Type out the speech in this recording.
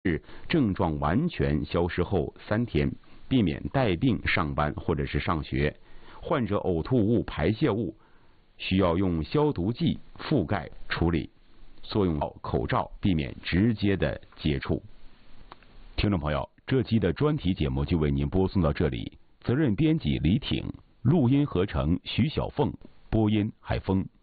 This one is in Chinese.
是症状完全消失后3天，避免带病上班或者是上学。患者呕吐物、排泄物需要用消毒剂覆盖处理，作用口罩，避免直接的接触。听众朋友，这期的专题节目就为您播送到这里，责任编辑李挺，录音合成徐小凤，播音海峰。